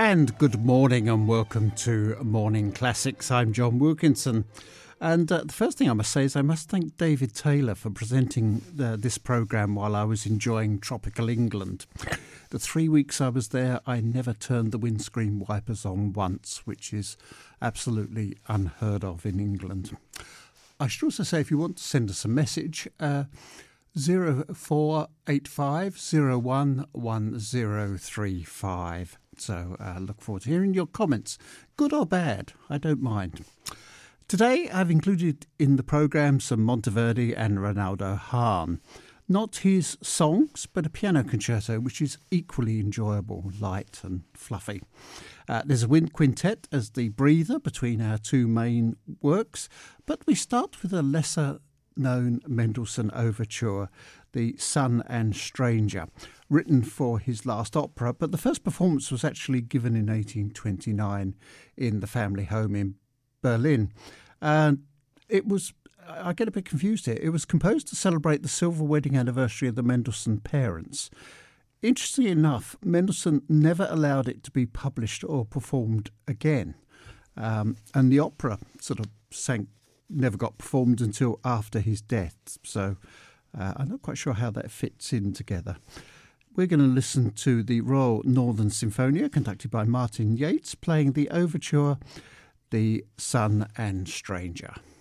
And good morning and welcome to Morning Classics. I'm John Wilkinson. And the first thing I must say is I must thank David Taylor for presenting this programme while I was enjoying tropical England. The 3 weeks I was there, I never turned the windscreen wipers on once, which is absolutely unheard of in England. I should also say if you want to send us a message, 0485 011035. So look forward to hearing your comments, good or bad, I don't mind. Today I've included in the programme some Monteverdi and Ronaldo Hahn. Not his songs, but a piano concerto which is equally enjoyable, light and fluffy. There's a wind quintet as the breather between our two main works, but we start with a lesser-known Mendelssohn overture, The Son and Stranger, written for his last opera, but the first performance was actually given in 1829 in the family home in Berlin. It was, I get a bit confused here, it was composed to celebrate the silver wedding anniversary of the Mendelssohn parents. Interestingly enough, Mendelssohn never allowed it to be published or performed again. And the opera never got performed until after his death. So I'm not quite sure how that fits in together. We're going to listen to the Royal Northern Sinfonia, conducted by Martin Yates, playing the overture, The Son and Stranger.